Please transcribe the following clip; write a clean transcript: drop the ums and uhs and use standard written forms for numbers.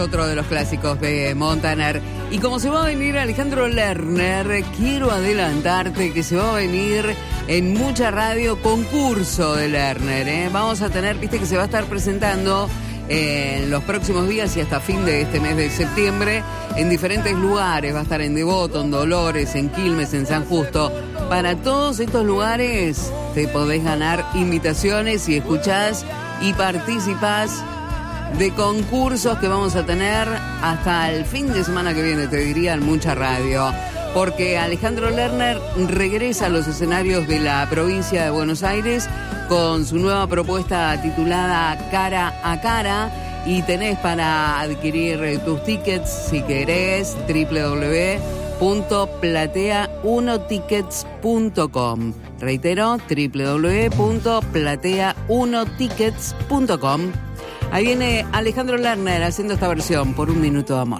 Otro de los clásicos de Montaner. Y como se va a venir Alejandro Lerner, quiero adelantarte que se va a venir en Mucha Radio concurso de Lerner. Vamos a tener, viste que se va a estar presentando en los próximos días y hasta fin de este mes de septiembre en diferentes lugares. Va a estar en Devoto, en Dolores, en Quilmes, en San Justo. Para todos estos lugares te podés ganar invitaciones y escuchás y participás de concursos que vamos a tener hasta el fin de semana que viene, te diría, en Mucha Radio. Porque Alejandro Lerner regresa a los escenarios de la provincia de Buenos Aires con su nueva propuesta titulada Cara a Cara. Y tenés para adquirir tus tickets, si querés, www.platea1tickets.com. Reitero, www.platea1tickets.com. Ahí viene Alejandro Lerner haciendo esta versión por Un Minuto de Amor.